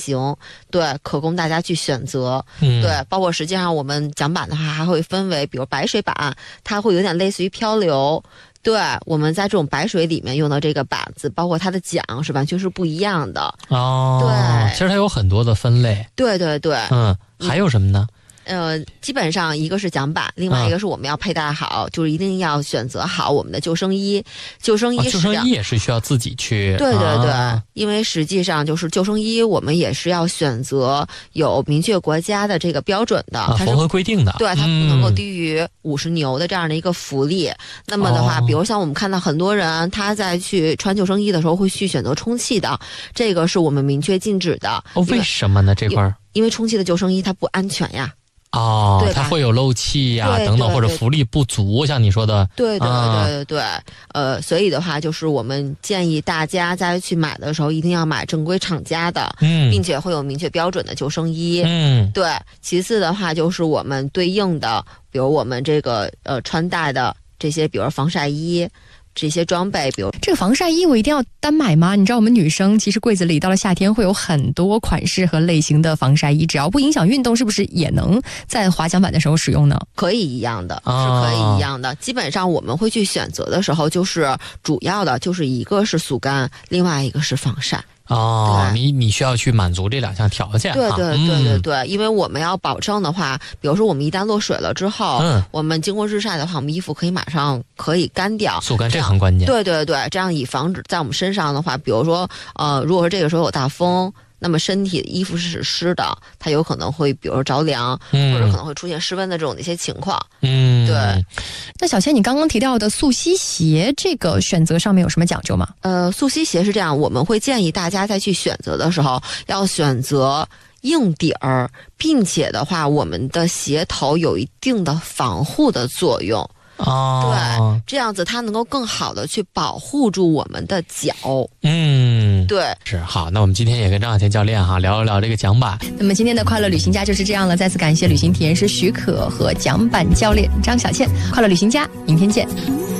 型，对，可供大家去选择。对，包括实际上我们桨板的话还会分为，比如白水板，它会有点类似于漂流。对，我们在这种白水里面用的这个板子，包括它的桨是完全是不一样的。对， 其实它有很多的分类。 对对对。 还有什么呢？ 基本上一个是桨板，另外一个是我们要佩戴好，就是一定要选择好我们的救生衣。救生衣也是需要自己去。 对对对，因为实际上就是救生衣，我们也是要选择有明确国家的这个标准的，它是符合规定的。 对，它不能够低于50牛的这样的一个浮力。那么的话，比如像我们看到很多人他在去穿救生衣的时候会去选择充气的，这个是我们明确禁止的。 为什么呢？这块因为充气的救生衣它不安全呀。 它会有漏气呀，等等，或者浮力不足，像你说的。 对，所以的话，就是我们建议大家在去买的时候，一定要买正规厂家的，并且会有明确标准的救生衣。对。其次的话，就是我们对应的，比如我们这个穿戴的这些，比如防晒衣。这些装备，比如这个防晒衣我一定要单买吗？你知道我们女生其实柜子里到了夏天会有很多款式和类型的防晒衣，只要不影响运动，是不是也能在滑桨板的时候使用呢？ 可以一样的，是可以一样的。基本上我们会去选择的时候，就是主要的就是一个是速干，另外一个是防晒。 你需要去满足这2项条件。 对，因为我们要保证的话，比如说我们一旦落水了之后，我们经过日晒的话，我们衣服可以马上可以干掉， 速干这很关键。 对，这样以防止在我们身上的话，比如说如果说这个时候有大风，那么身体衣服是湿的，它有可能会比如说着凉，或者可能会出现失温的这种一些情况。对。 那小倩，你刚刚提到的速吸鞋，这个选择上面有什么讲究吗？ 速吸鞋是这样，我们会建议大家在去选择的时候，要选择硬底儿，并且的话，我们的鞋头有一定的防护的作用。对，这样子它能够更好的去保护住我们的脚。对， 是。好，那我们今天也跟张小倩教练聊一聊这个桨板。 那么今天的快乐旅行家就是这样了，再次感谢旅行体验师许可和桨板教练张小倩。快乐旅行家，明天见。